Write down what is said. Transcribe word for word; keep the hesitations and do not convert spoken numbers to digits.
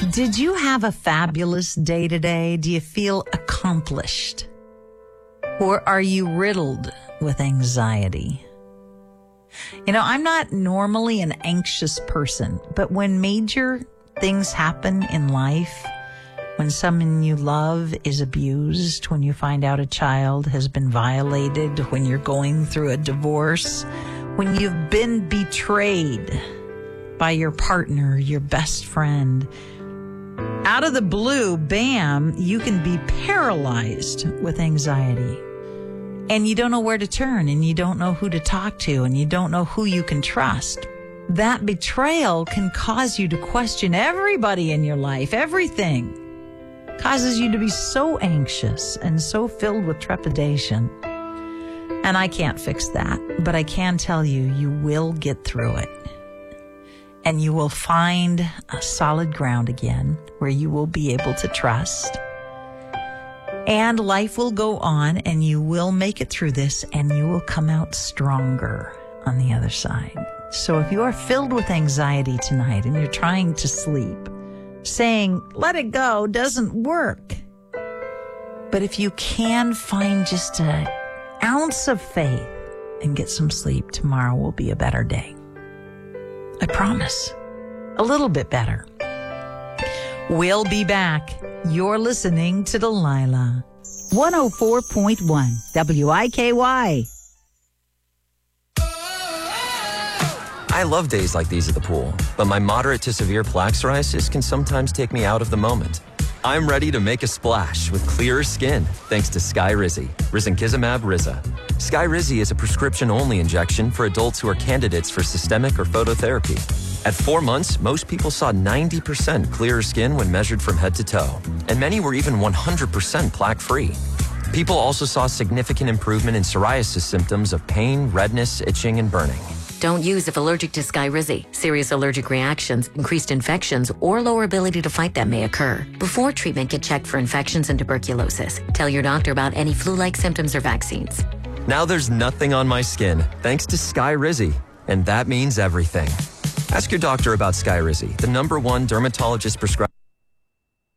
Did you have a fabulous day today? Do you feel accomplished? Or are you riddled with anxiety? You know, I'm not normally an anxious person, but when major things happen in life, when someone you love is abused, when you find out a child has been violated, when you're going through a divorce, when you've been betrayed by your partner, your best friend, out of the blue, bam, you can be paralyzed with anxiety. And you don't know where to turn, and you don't know who to talk to, and you don't know who you can trust. That betrayal can cause you to question everybody in your life, everything. Causes you to be so anxious and so filled with trepidation. And I can't fix that, but I can tell you, you will get through it. And you will find a solid ground again where you will be able to trust. And life will go on, and you will make it through this, and you will come out stronger on the other side. So if you are filled with anxiety tonight and you're trying to sleep, saying, let it go, doesn't work. But if you can find just an ounce of faith and get some sleep, tomorrow will be a better day. I promise. A little bit better. We'll be back. You're listening to Delilah. one oh four point one W I K Y. I love days like these at the pool, but my moderate to severe plaque psoriasis can sometimes take me out of the moment. I'm ready to make a splash with clearer skin thanks to Skyrizi, risankizumab Riza. Skyrizi is a prescription-only injection for adults who are candidates for systemic or phototherapy. At four months, most people saw ninety percent clearer skin when measured from head to toe, and many were even one hundred percent plaque-free. People also saw significant improvement in psoriasis symptoms of pain, redness, itching, and burning. Don't use if allergic to Skyrizi. Serious allergic reactions, increased infections, or lower ability to fight them may occur. Before treatment, get checked for infections and tuberculosis. Tell your doctor about any flu-like symptoms or vaccines. Now there's nothing on my skin, thanks to Skyrizi, and that means everything. Ask your doctor about Skyrizi, the number one dermatologist prescribed